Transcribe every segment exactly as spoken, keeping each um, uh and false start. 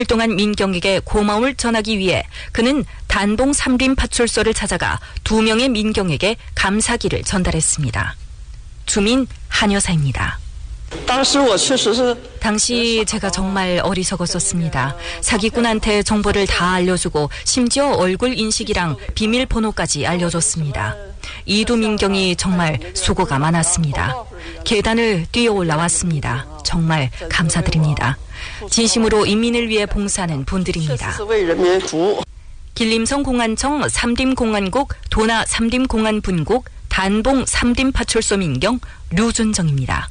동안 민경에게 고마움을 전하기 위해 그는 단봉 삼림 파출소를 찾아가 두 명의 민경에게 감사기를 전달했습니다. 주민 한 여사입니다. 당시 제가 정말 어리석었었습니다. 사기꾼한테 정보를 다 알려주고 심지어 얼굴 인식이랑 비밀번호까지 알려줬습니다. 이두 민경이 정말 수고가 많았습니다. 계단을 뛰어 올라왔습니다. 정말 감사드립니다. 진심으로 인민을 위해 봉사하는 분들입니다. 길림성 공안청 삼림공안국 도나 삼림공안분국 단봉 삼림파출소 민경 류준정입니다.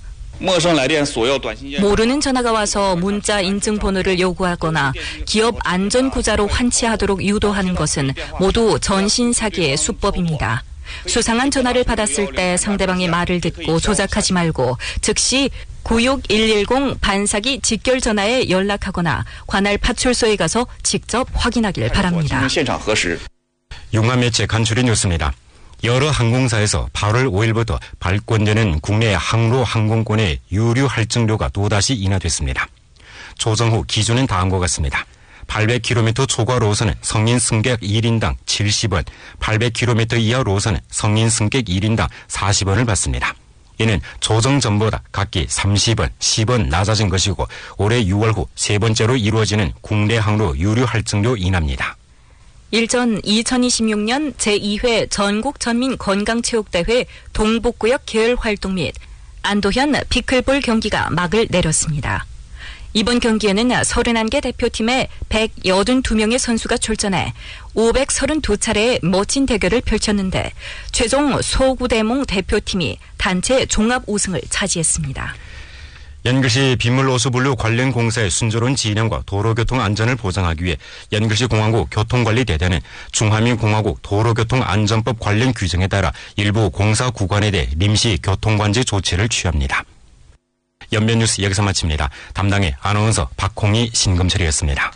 모르는 전화가 와서 문자 인증번호를 요구하거나 기업 안전구자로 환치하도록 유도하는 것은 모두 전신사기의 수법입니다. 수상한 전화를 받았을 때 상대방의 말을 듣고 조작하지 말고 즉시 구육일일공 반사기 직결 전화에 연락하거나 관할 파출소에 가서 직접 확인하길 바랍니다. 용화 매체 간추린 뉴스입니다. 여러 항공사에서 팔월 오일부터 발권되는 국내 항로 항공권의 유류 할증료가 또다시 인하됐습니다. 조정 후 기준은 다음과 같습니다. 팔백 킬로미터 초과 로선은 성인 승객 일 인당 칠십 원, 팔백 킬로미터 이하 로선은 성인 승객 일 인당 사십 원을 받습니다. 이는 조정 전보다 각기 삼십 원, 십 원 낮아진 것이고 올해 유월 후 세 번째로 이루어지는 국내 항로 유류 할증료 인하입니다. 일전 이천이십육 년 제이 회 전국 전민 건강체육대회 동북구역 계열 활동 및 안도현 피클볼 경기가 막을 내렸습니다. 이번 경기에는 서른한 개 대표팀에 백팔십이 명의 선수가 출전해 오백삼십이 차례의 멋진 대결을 펼쳤는데 최종 소구대몽 대표팀이 단체 종합 우승을 차지했습니다. 연글시 빗물호수 분류 관련 공사의 순조로운 진행과 도로교통 안전을 보장하기 위해 연글시 공항국 교통관리대대는 중화민공화국 도로교통안전법 관련 규정에 따라 일부 공사 구간에 대해臨時 교통관제 조치를 취합니다. 연변뉴스 여기서 마칩니다. 담당의 아나운서 박홍희, 신금철이었습니다.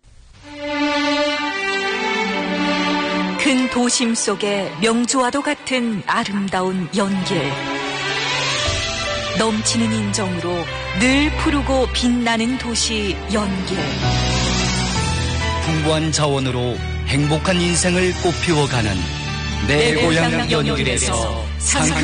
큰 도심 속에 명주와도 같은 아름다운 연길. 넘치는 인정으로 늘 푸르고 빛나는 도시 연길. 풍부한 자원으로 행복한 인생을 꽃피워가는 내, 내 고향 연길에서 상큼